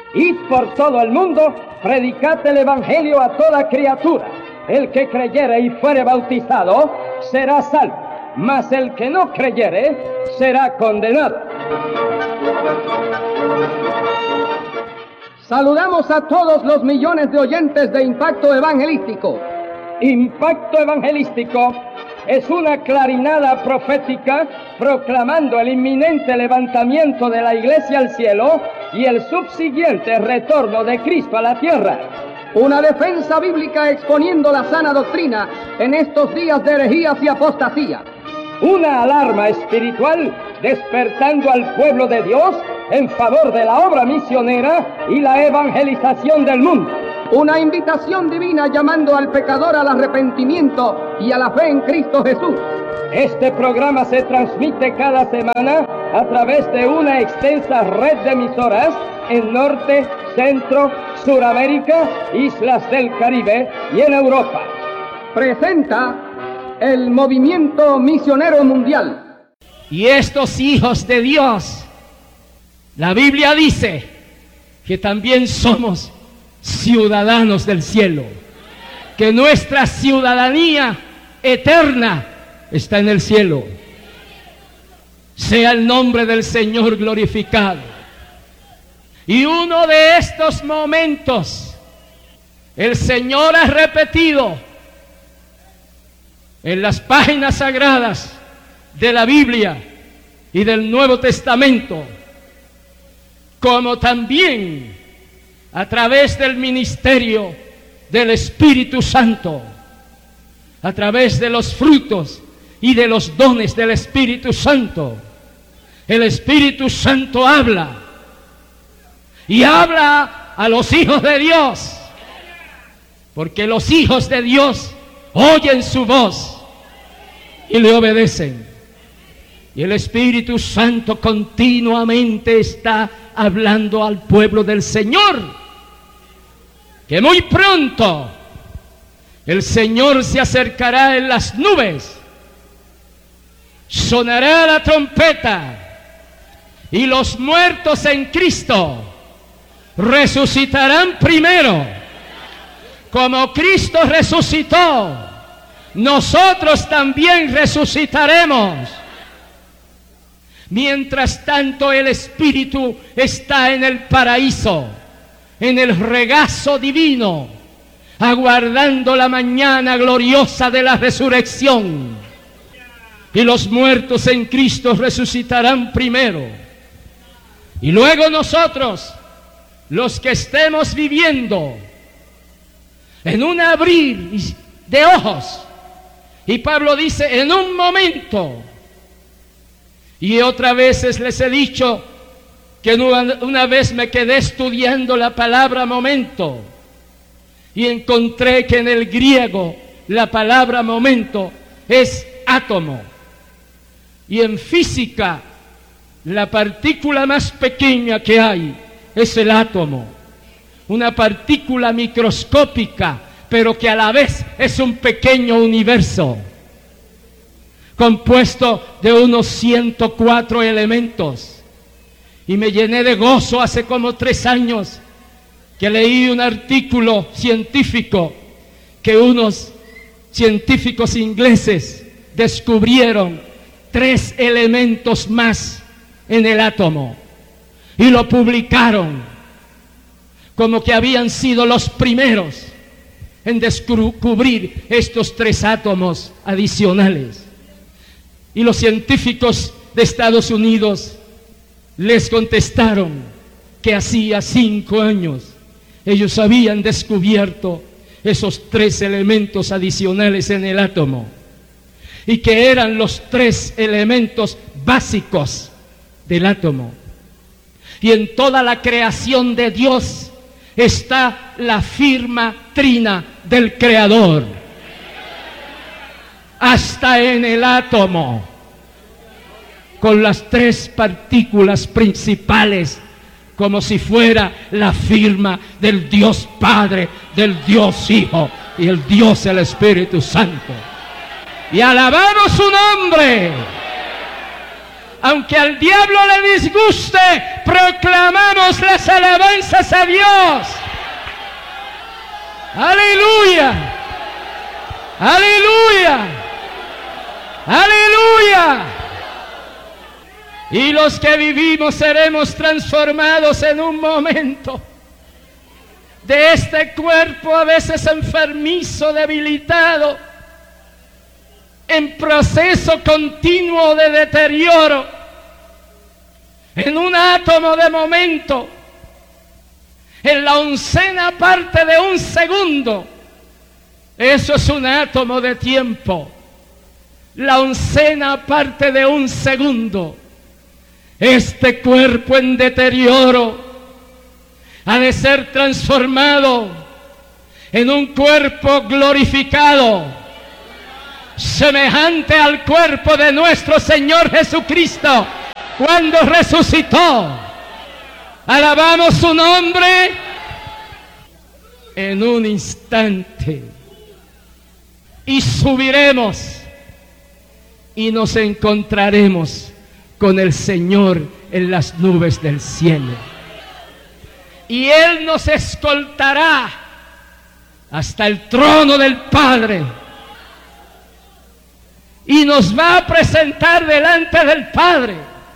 Id por todo el mundo, predicad el Evangelio a toda criatura. El que creyere y fuere bautizado será salvo, mas el que no creyere será condenado. Saludamos a todos los millones de oyentes de Impacto Evangelístico. Impacto Evangelístico es una clarinada profética proclamando el inminente levantamiento de la Iglesia al cielo y el subsiguiente retorno de Cristo a la tierra. Una defensa bíblica exponiendo la sana doctrina en estos días de herejías y apostasía. Una alarma espiritual despertando al pueblo de Dios en favor de la obra misionera y la evangelización del mundo. Una invitación divina llamando al pecador al arrepentimiento y a la fe en Cristo Jesús. Este programa se transmite cada semana a través de una extensa red de emisoras en Norte, Centro, Suramérica, Islas del Caribe y en Europa. Presenta el Movimiento Misionero Mundial. Y estos hijos de Dios, la Biblia dice que también somos ciudadanos del cielo, que nuestra ciudadanía eterna está en el cielo. Sea el nombre del Señor glorificado. Y uno de estos momentos, el Señor ha repetido en las páginas sagradas de la Biblia y del Nuevo Testamento, como también a través del ministerio del Espíritu Santo, a través de los frutos y de los dones del Espíritu Santo. El Espíritu Santo habla y habla a los hijos de Dios, porque los hijos de Dios oyen su voz y le obedecen. Y el Espíritu Santo continuamente está hablando al pueblo del Señor, que muy pronto el Señor se acercará en las nubes, sonará la trompeta y los muertos en Cristo resucitarán primero. Como Cristo resucitó, nosotros también resucitaremos. Mientras tanto, el Espíritu está en el paraíso, en el regazo divino, aguardando la mañana gloriosa de la resurrección. Y los muertos en Cristo resucitarán primero. Y luego nosotros, los que estemos viviendo en un abrir de ojos, y Pablo dice, en un momento. Y otras veces les he dicho que una vez me quedé estudiando la palabra momento y encontré que en el griego la palabra momento es átomo. Y en física la partícula más pequeña que hay es el átomo. Una partícula microscópica, pero que a la vez es un pequeño universo, compuesto de unos 104 elementos. Y me llené de gozo hace como 3 años que leí un artículo científico que unos científicos ingleses descubrieron 3 elementos más en el átomo y lo publicaron como que habían sido los primeros en descubrir estos 3 átomos adicionales. Y los científicos de Estados Unidos les contestaron que hacía 5 años ellos habían descubierto esos 3 elementos adicionales en el átomo y que eran los 3 elementos básicos del átomo. Y en toda la creación de Dios está la firma trina del Creador. Hasta en el átomo, con las 3 partículas principales, como si fuera la firma del Dios Padre, del Dios Hijo y el Dios el Espíritu Santo. Y alabamos su nombre. aunque al diablo le disguste, proclamamos las alabanzas a Dios. ¡Aleluya! ¡Aleluya! ¡Aleluya! Y los que vivimos seremos transformados en un momento de este cuerpo a veces enfermizo, debilitado, en proceso continuo de deterioro, en un átomo de momento, en la oncena parte de un segundo. Eso es un átomo de tiempo, la oncena parte de un segundo. Este cuerpo en deterioro ha de ser transformado en un cuerpo glorificado, semejante al cuerpo de nuestro Señor Jesucristo cuando resucitó. Alabamos su nombre. En un instante y subiremos y nos encontraremos con el Señor en las nubes del cielo. Y Él nos escoltará hasta el trono del Padre. Y nos va a presentar delante del Padre.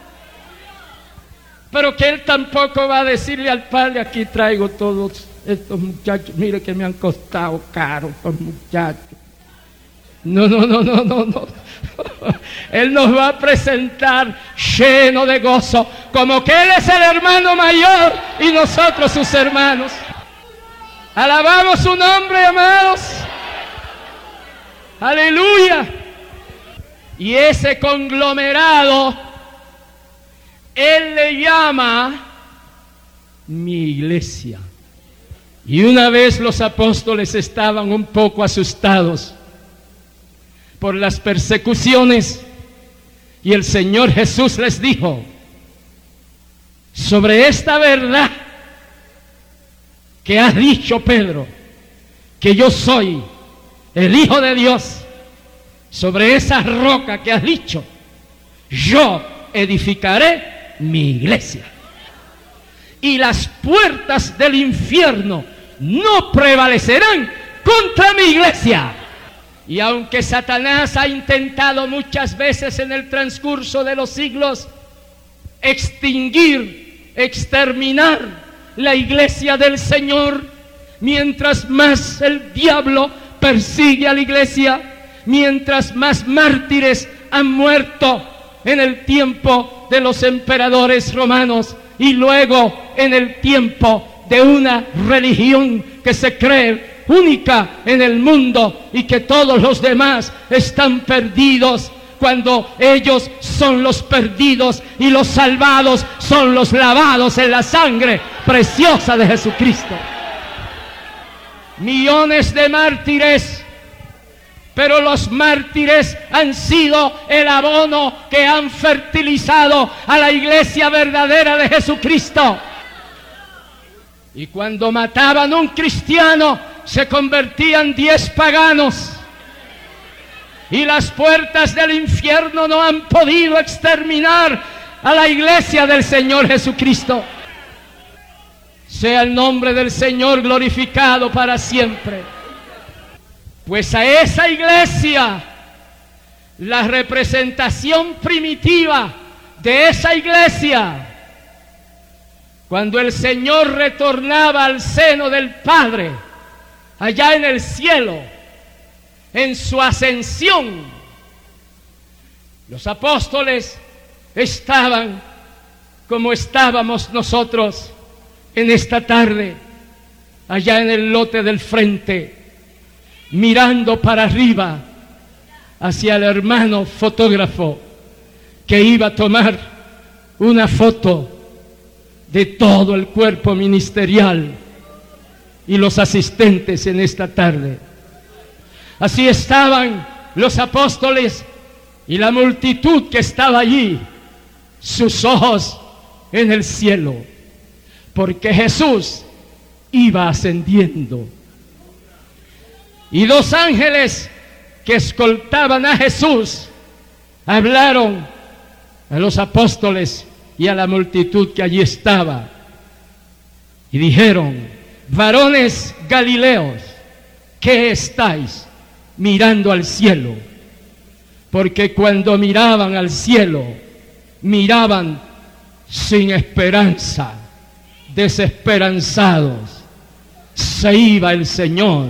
Pero que Él tampoco va a decirle al Padre: aquí traigo todos estos muchachos, mire que me han costado caro estos muchachos. No. Él nos va a presentar lleno de gozo, como que Él es el hermano mayor y nosotros sus hermanos. Alabamos su nombre, amados. Aleluya. Y ese conglomerado Él le llama mi iglesia. Y una vez los apóstoles estaban un poco asustados por las persecuciones, y el Señor Jesús les dijo: sobre esta verdad que has dicho, Pedro, que yo soy el Hijo de Dios, sobre esa roca que has dicho, yo edificaré mi iglesia, y las puertas del infierno no prevalecerán contra mi iglesia. Y aunque Satanás ha intentado muchas veces en el transcurso de los siglos extinguir, exterminar la iglesia del Señor, mientras más el diablo persigue a la iglesia, mientras más mártires han muerto en el tiempo de los emperadores romanos y luego en el tiempo de una religión que se cree única en el mundo y que todos los demás están perdidos, cuando ellos son los perdidos y los salvados son los lavados en la sangre preciosa de Jesucristo. Millones de mártires, pero los mártires han sido el abono que han fertilizado a la iglesia verdadera de Jesucristo. Y cuando mataban a un cristiano, se convertían 10 paganos. Y las puertas del infierno no han podido exterminar a la iglesia del Señor Jesucristo. Sea el nombre del Señor glorificado para siempre. Pues a esa iglesia, la representación primitiva de esa iglesia, cuando el Señor retornaba al seno del Padre, allá en el cielo, en su ascensión, los apóstoles estaban como estábamos nosotros en esta tarde, allá en el lote del frente, mirando para arriba hacia el hermano fotógrafo que iba a tomar una foto de todo el cuerpo ministerial y los asistentes en esta tarde. Así estaban los apóstoles y la multitud que estaba allí, sus ojos en el cielo, porque Jesús iba ascendiendo. Y 2 ángeles que escoltaban a Jesús hablaron a los apóstoles y a la multitud que allí estaba, y dijeron: varones Galileos, ¿qué estáis mirando al cielo? Porque cuando miraban al cielo, miraban sin esperanza, desesperanzados. Se iba el Señor.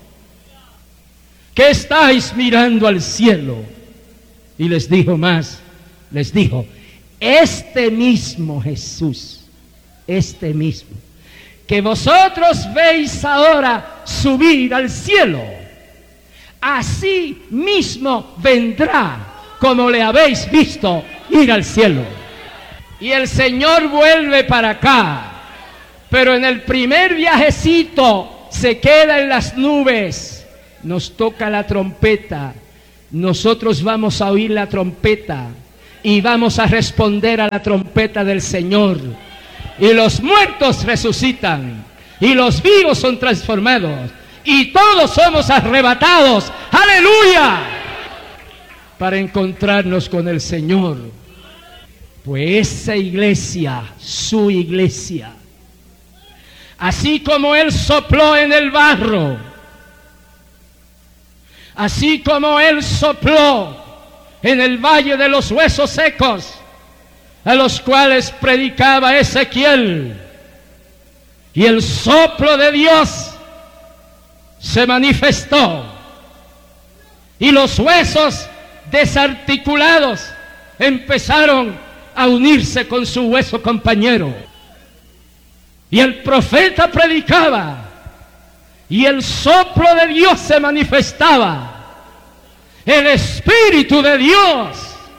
¿Qué estáis mirando al cielo? Y les dijo más, les dijo: este mismo Jesús, este mismo, que vosotros veis ahora subir al cielo, así mismo vendrá como le habéis visto ir al cielo. Y el Señor vuelve para acá, pero en el primer viajecito se queda en las nubes. Nos toca la trompeta, nosotros vamos a oír la trompeta y vamos a responder a la trompeta del Señor. Y los muertos resucitan, y los vivos son transformados, y todos somos arrebatados, ¡aleluya!, para encontrarnos con el Señor. Pues esa iglesia, su iglesia, así como Él sopló en el barro, así como Él sopló en el valle de los huesos secos, a los cuales predicaba Ezequiel, y el soplo de Dios se manifestó, y los huesos desarticulados empezaron a unirse con su hueso compañero, y el profeta predicaba, y el soplo de Dios se manifestaba, el Espíritu de Dios,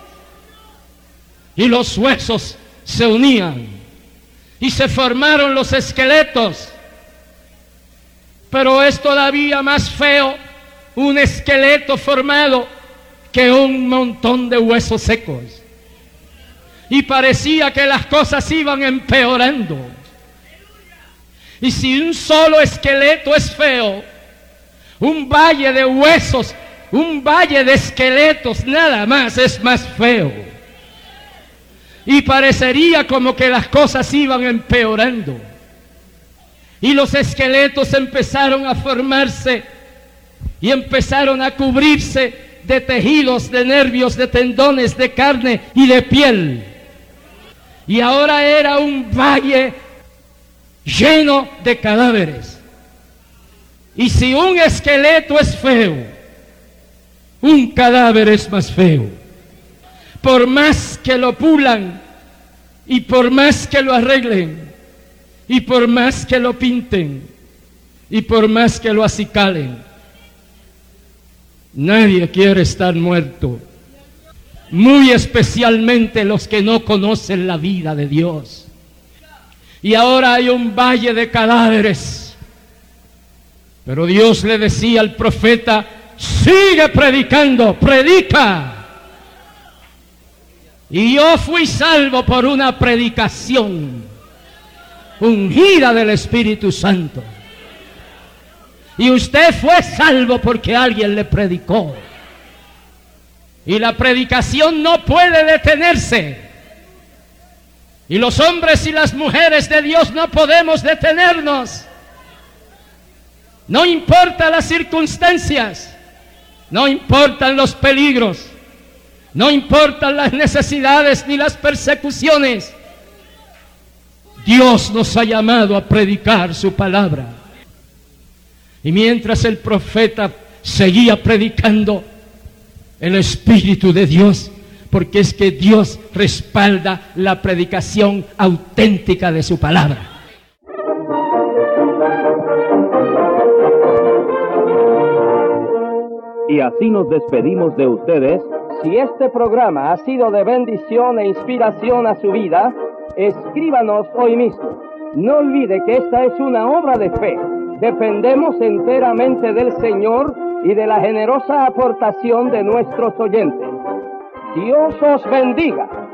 y los huesos se unían y se formaron los esqueletos. Pero es todavía más feo un esqueleto formado que un montón de huesos secos. Y parecía que las cosas iban empeorando. Y si un solo esqueleto es feo, un valle de huesos, un valle de esqueletos nada más es más feo. Y parecería como que las cosas iban empeorando. Y los esqueletos empezaron a formarse y empezaron a cubrirse de tejidos, de nervios, de tendones, de carne y de piel. Y ahora era un valle lleno de cadáveres. Y si un esqueleto es feo, un cadáver es más feo. Por más que lo pulan, y por más que lo arreglen, y por más que lo pinten, y por más que lo acicalen, nadie quiere estar muerto, muy especialmente los que no conocen la vida de Dios. Y ahora hay un valle de cadáveres, pero Dios le decía al profeta: sigue predicando, predica. Y yo fui salvo por una predicación ungida del Espíritu Santo. Y usted fue salvo porque alguien le predicó. Y la predicación no puede detenerse. Y los hombres y las mujeres de Dios no podemos detenernos. No importa las circunstancias, no importan los peligros, no importan las necesidades ni las persecuciones. Dios nos ha llamado a predicar su palabra. Y mientras el profeta seguía predicando, el Espíritu de Dios, porque es que Dios respalda la predicación auténtica de su palabra. Y así nos despedimos de ustedes. Si este programa ha sido de bendición e inspiración a su vida, escríbanos hoy mismo. No olvide que esta es una obra de fe. Dependemos enteramente del Señor y de la generosa aportación de nuestros oyentes. Dios os bendiga.